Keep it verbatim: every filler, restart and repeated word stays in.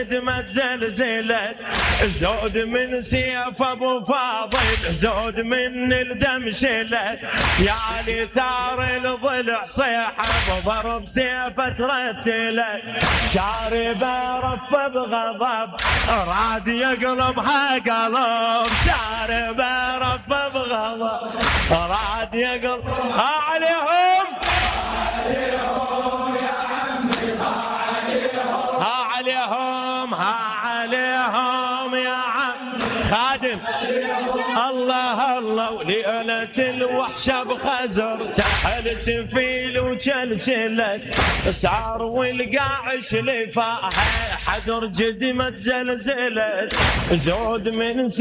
ما تزلزلت زود من سيف ابو فاضل زود من الدم شلت يا علي ثار الضلع صيحه ضرب سيفه ترتلت شاربه رف بغضب راد يقلبها قلب شاربه رف بغضب راد يقلب عليهم عليهم ها عليهم يا عم خادم الله الله وليلة الوحشة بخزر تحل جفيل وجلجلت سعر والقاعش لفاها حذر جدي ما تزلزلت زود من